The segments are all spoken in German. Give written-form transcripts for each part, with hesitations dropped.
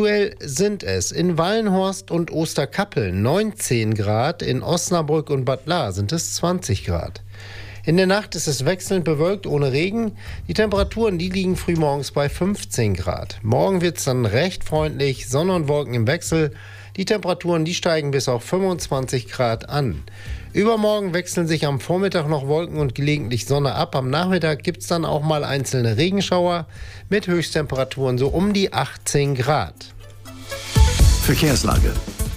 Aktuell sind es in Wallenhorst und Osterkappeln 19 Grad, in Osnabrück und Bad Lahr sind es 20 Grad. In der Nacht ist es wechselnd bewölkt ohne Regen. Die Temperaturen, die liegen frühmorgens bei 15 Grad. Morgen wird es dann recht freundlich, Sonne und Wolken im Wechsel. Die Temperaturen, die steigen bis auf 25 Grad an. Übermorgen wechseln sich am Vormittag noch Wolken und gelegentlich Sonne ab. Am Nachmittag gibt es dann auch mal einzelne Regenschauer mit Höchsttemperaturen so um die 18 Grad. Verkehrslage.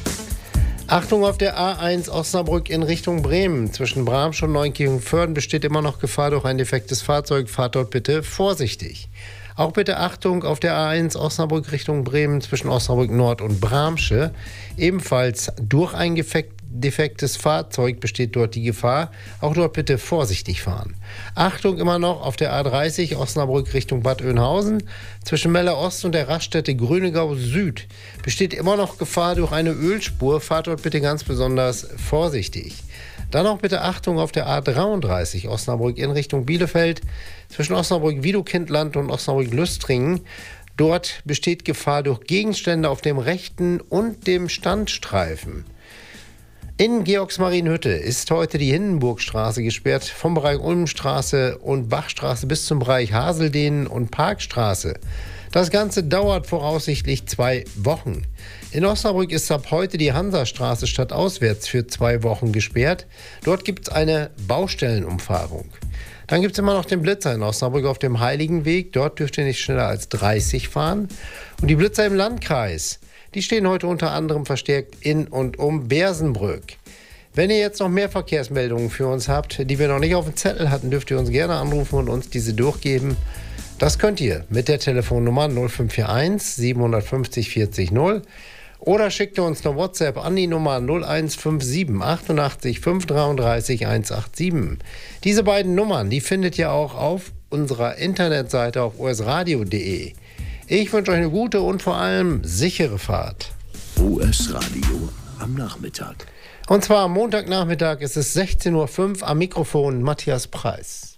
Achtung auf der A1 Osnabrück in Richtung Bremen. Zwischen Bramsch und Neunkirchen-Vörden besteht immer noch Gefahr durch ein defektes Fahrzeug. Fahrt dort bitte vorsichtig. Auch bitte Achtung auf der A1 Osnabrück Richtung Bremen zwischen Osnabrück Nord und Bramsche. Ebenfalls durch ein defektes Fahrzeug besteht dort die Gefahr. Auch dort bitte vorsichtig fahren. Achtung immer noch auf der A30 Osnabrück Richtung Bad Oeynhausen. Zwischen Melle Ost und der Raststätte Grünegau Süd besteht immer noch Gefahr durch eine Ölspur. Fahrt dort bitte ganz besonders vorsichtig. Dann auch bitte Achtung auf der A33 Osnabrück in Richtung Bielefeld. Zwischen Osnabrück-Wiedokindland und Osnabrück-Lüstringen. Dort besteht Gefahr durch Gegenstände auf dem rechten und dem Standstreifen. In Georgsmarienhütte ist heute die Hindenburgstraße gesperrt, vom Bereich Ulmstraße und Bachstraße bis zum Bereich Haseldehnen und Parkstraße. Das Ganze dauert voraussichtlich 2 Wochen. In Osnabrück ist ab heute die Hansastraße stadtauswärts für 2 Wochen gesperrt. Dort gibt es eine Baustellenumfahrung. Dann gibt es immer noch den Blitzer in Osnabrück auf dem Heiligenweg. Dort dürft ihr nicht schneller als 30 fahren. Und die Blitzer im Landkreis, die stehen heute unter anderem verstärkt in und um Bersenbrück. Wenn ihr jetzt noch mehr Verkehrsmeldungen für uns habt, die wir noch nicht auf dem Zettel hatten, dürft ihr uns gerne anrufen und uns diese durchgeben. Das könnt ihr mit der Telefonnummer 0541 750 40 0 oder schickt ihr uns eine WhatsApp an die Nummer 0157 88 533 187. Diese beiden Nummern, die findet ihr auch auf unserer Internetseite auf osradio.de. Ich wünsche euch eine gute und vor allem sichere Fahrt. OS Radio am Nachmittag. Und zwar am Montagnachmittag ist es 16:05 Uhr, am Mikrofon Matthias Preis.